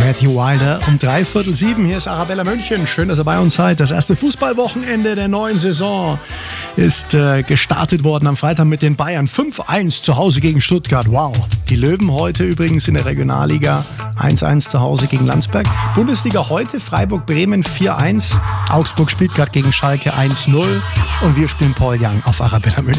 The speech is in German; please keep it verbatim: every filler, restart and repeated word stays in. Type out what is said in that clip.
Matthew Wilder um dreiviertel sieben. Hier ist Arabella München. Schön, dass ihr bei uns seid. Das erste Fußballwochenende der neuen Saison ist äh, gestartet worden am Freitag mit den Bayern. fünf eins zu Hause gegen Stuttgart. Wow. Die Löwen heute übrigens in der Regionalliga eins eins zu Hause gegen Landsberg. Bundesliga heute Freiburg-Bremen vier eins. Augsburg spielt gerade gegen Schalke eins null. Und wir spielen Paul Young auf Arabella München.